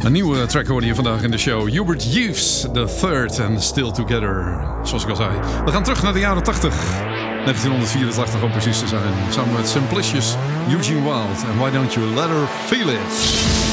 Een nieuwe track hoorde je vandaag in de show. Hubert Hughes, The Third en Still Together. Zoals ik al zei. We gaan terug naar de jaren 80. 1984 om precies te zijn. Samen met Simplicious, Eugene Wilde en Why Don't You Let Her Feel It.